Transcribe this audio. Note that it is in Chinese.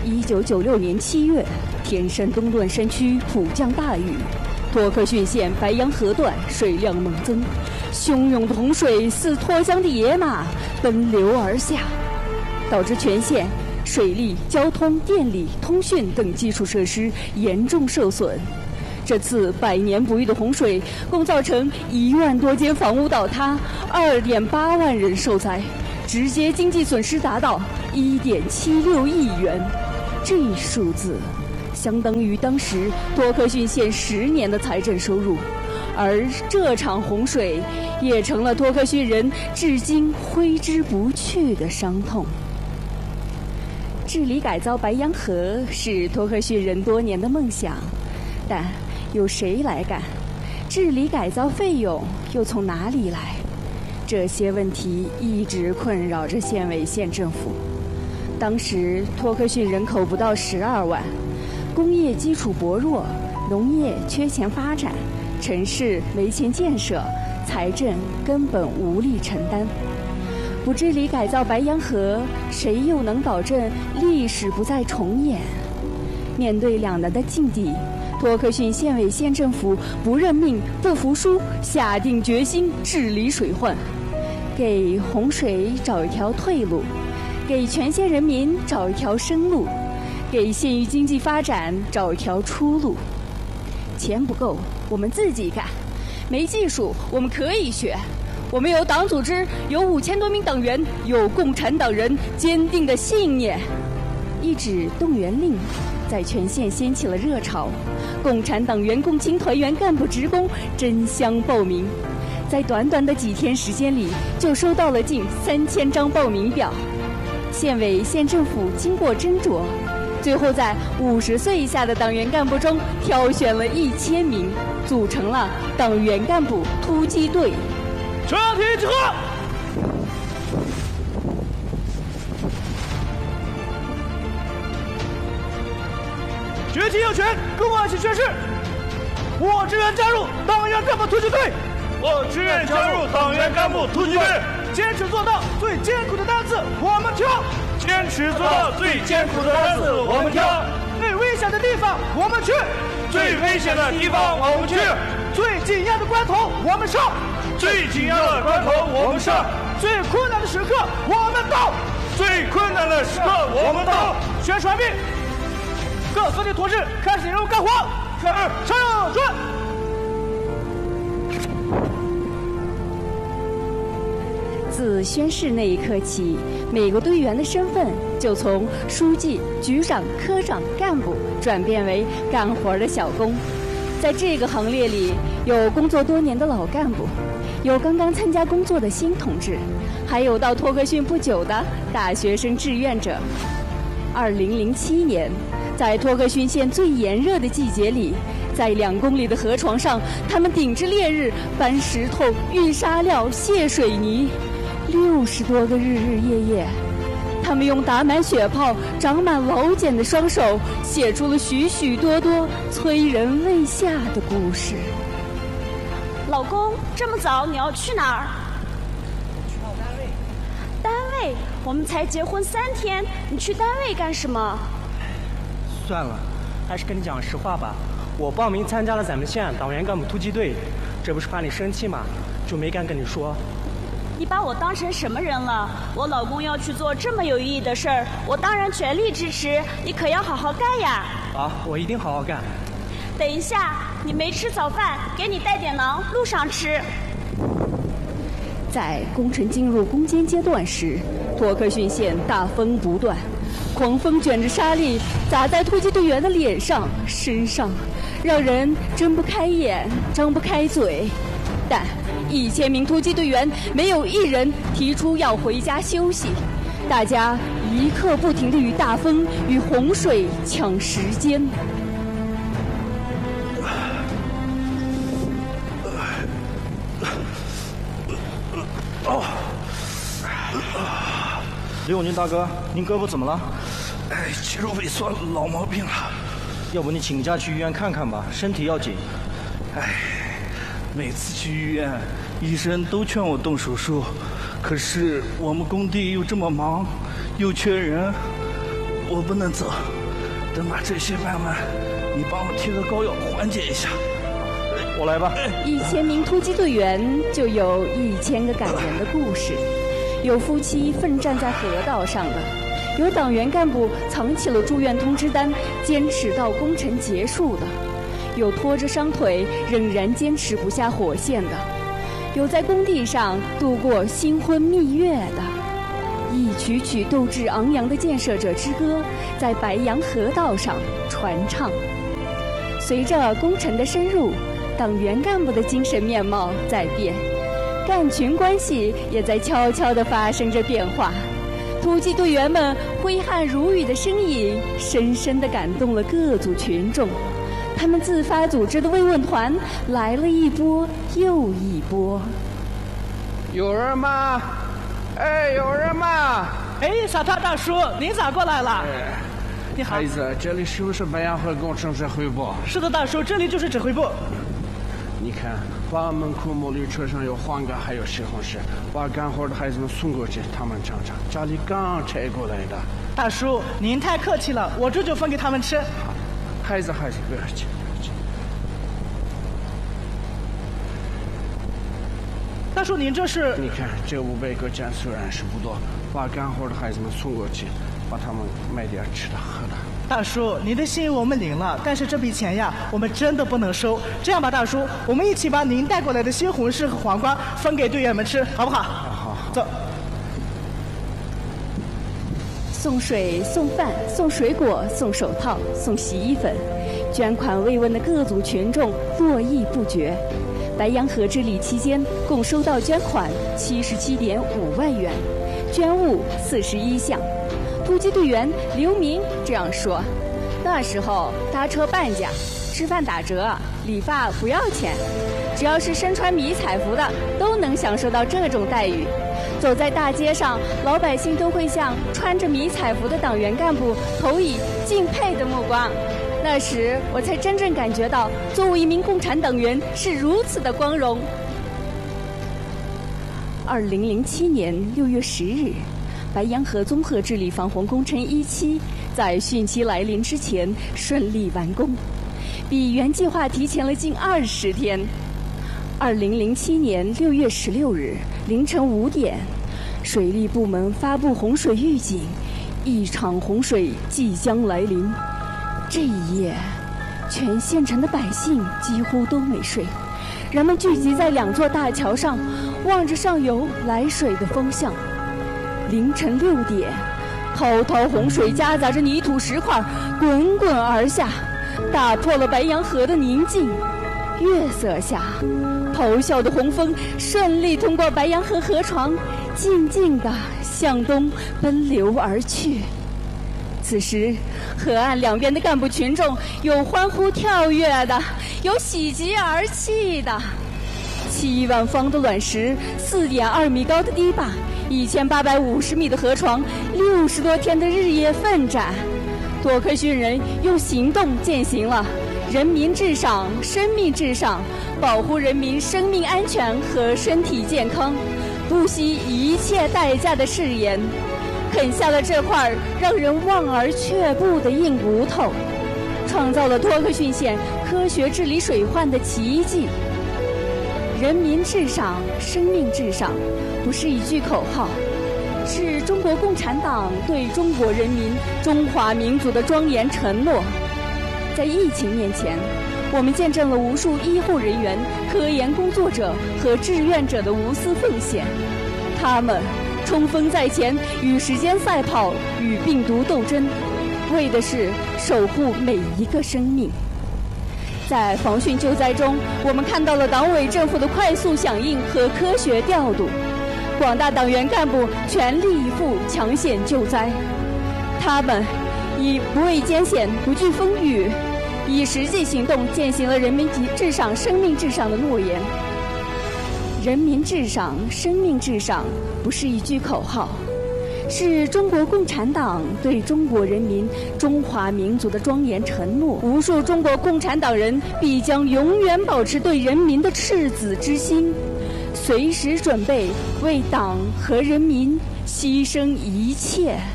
1996年7月，天山东段山区普降大雨，托克逊县白洋河段水量猛增，汹涌的洪水似脱缰的野马奔流而下，导致全县水利、交通、电力、通讯等基础设施严重受损。这次百年不遇的洪水，共造成1万多间房屋倒塌，2.8万人受灾，直接经济损失达到1.76亿元。这一数字相当于当时托克逊县10年的财政收入，而这场洪水也成了托克逊人至今挥之不去的伤痛。治理改造白洋河是托克逊人多年的梦想，但由谁来干？治理改造费用又从哪里来？这些问题一直困扰着县委县政府。当时托克逊人口不到12万，工业基础薄弱，农业缺钱发展，城市没钱建设，财政根本无力承担。不治理改造白洋河，谁又能保证历史不再重演？面对两难的境地，托克逊县委县政府不认命、不服输，下定决心治理水患，给洪水找一条退路，给全县人民找一条生路，给县域经济发展找一条出路。钱不够，我们自己干；没技术，我们可以学。我们有党组织，有5000多名党员，有共产党人坚定的信念。一纸动员令在全县掀起了热潮，共产党员、共青团员、干部职工争相报名，在短短的几天时间里，就收到了近3000张报名表。县委县政府经过斟酌，最后在50岁以下的党员干部中挑选了1000名，组成了党员干部突击队。 全体集合！决心有权，跟我一起宣誓：我志愿加入党员干部突击队。 我志愿加入党员干部突击队。 坚持做到最艰苦的单词，我们挑； 坚持做到最艰苦的单词，我们挑； 最危险的地方，我们去； 最危险的地方，我们去； 最紧要的关头，我们上； 最紧要的关头，我们上； 最困难的时刻，我们到； 最困难的时刻，我们到。 宣传兵，各司令同志开始任务干活。上准。 自宣誓那一刻起，每个队员的身份就从书记、局长、科长、干部转变为干活的小工。在这个行列里，有工作多年的老干部，有刚刚参加工作的新同志，还有到托克逊不久的大学生志愿者。2007年，在托克逊县最炎热的季节里，在2公里的河床上，他们顶着烈日搬石头、运沙料、卸水泥，60多个日日夜夜，他们用打满血泡、长满老茧的双手，写出了许许多多催人泪下的故事。 老公，这么早你要去哪儿？ 去趟单位。 单位？我们才结婚3天，你去单位干什么？ 算了，还是跟你讲实话吧。我报名参加了咱们县党员干部突击队，这不是怕你生气吗？就没敢跟你说。 你把我当成什么人了？我老公要去做这么有意义的事儿，我当然全力支持，你可要好好干呀！ 好，我一定好好干。 等一下，你没吃早饭，给你带点馕，路上吃。 在工程进入攻坚阶段时，托克逊县大风不断，狂风卷着沙粒砸在突击队员的脸上、身上，让人睁不开眼、张不开嘴。但1000名突击队员没有一人提出要回家休息，大家一刻不停地与大风与洪水抢时间。 李永军大哥，您胳膊怎么了？ 肌肉萎缩，老毛病了。 要不你请假去医院看看吧，身体要紧。 每次去医院，医生都劝我动手术，可是我们工地又这么忙，又缺人， 我不能走，等把这些办完，你帮我贴个膏药缓解一下。 我来吧。 1000名突击队员就有1000个感人的故事，有夫妻奋战在河道上的，有党员干部藏起了住院通知单，坚持到工程结束的，有拖着伤腿仍然坚持不下火线的，有在工地上度过新婚蜜月的，一曲曲斗志昂扬的建设者之歌在白杨河道上传唱。随着工程的深入，党员干部的精神面貌在变，干群关系也在悄悄地发生着变化。突击队员们挥汗如雨的身影，深深地感动了各组群众。他们自发组织的慰问团来了一波又一波。 有人吗？哎，有人吗？ 哎，小涛大叔，您咋过来了？你好。 孩子，这里是不是白杨河工程指挥部？ 是的，大叔，这里就是指挥部。 你看，把门口木驴车上有黄杆，还有西红柿，把干活的孩子们送过去，他们尝尝，家里刚拆过来的。 大叔，您太客气了，我这就分给他们吃。 好，孩子，不要急，不要急。 大叔，您这是？ 你看，这500个钱虽然是不多，把干活的孩子们送过去，把他们买点吃的喝的。 大叔，您的心意我们领了，但是这笔钱呀，我们真的不能收。这样吧，大叔，我们一起把您带过来的西红柿和黄瓜分给队员们吃，好不好？ 好， 走。 送水、送饭、送水果、送手套、送洗衣粉，捐款慰问的各组群众络绎不绝。白杨河治理期间，共收到捐款77.5万元，捐物41项。突击队员刘明这样说：“那时候搭车半价，吃饭打折，理发不要钱，只要是身穿迷彩服的，都能享受到这种待遇。走在大街上，老百姓都会向穿着迷彩服的党员干部投以敬佩的目光。那时我才真正感觉到，作为一名共产党员是如此的光荣。”2007年6月10日。白杨河综合治理防洪工程1期在汛期来临之前顺利完工，比原计划提前了近20天。2007年6月16日凌晨5点，水利部门发布洪水预警，一场洪水即将来临。这一夜，全县城的百姓几乎都没睡，人们聚集在2座大桥上，望着上游来水的风向。凌晨6点，滔滔洪水夹杂着泥土石块滚滚而下，打破了白杨河的宁静。月色下，咆哮的洪峰顺利通过白杨河河床，静静地向东奔流而去。此时，河岸两边的干部群众有欢呼跳跃的，有喜极而泣的。7万方的卵石，4.2米高的堤坝，1850米的河床，60多天的日夜奋战，多克逊人用行动践行了人民至上、生命至上，保护人民生命安全和身体健康，不惜一切代价的誓言，啃下了这块让人望而却步的硬骨头，创造了多克逊县科学治理水患的奇迹。人民至上，生命至上，不是一句口号，是中国共产党对中国人民、中华民族的庄严承诺。在疫情面前，我们见证了无数医护人员、科研工作者和志愿者的无私奉献，他们冲锋在前，与时间赛跑，与病毒斗争，为的是守护每一个生命。在防汛救灾中，我们看到了党委政府的快速响应和科学调度，广大党员干部全力以赴抢险救灾，他们以不畏艰险、不惧风雨，以实际行动践行了人民至上、生命至上的诺言。人民至上，生命至上，不是一句口号，是中国共产党对中国人民、中华民族的庄严承诺。无数中国共产党人必将永远保持对人民的赤子之心，随时准备为党和人民牺牲一切。